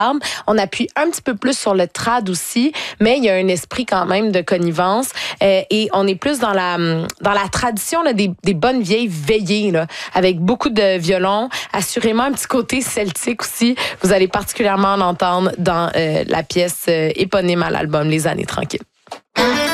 On appuie un petit peu plus sur le trad aussi, mais il y a un esprit quand même de connivence et on est plus dans la tradition là, des bonnes vieilles veillées là, avec beaucoup de violon, assurément un petit côté celtique aussi. Vous allez particulièrement en entendre dans la pièce éponyme à l'album Les Années tranquilles.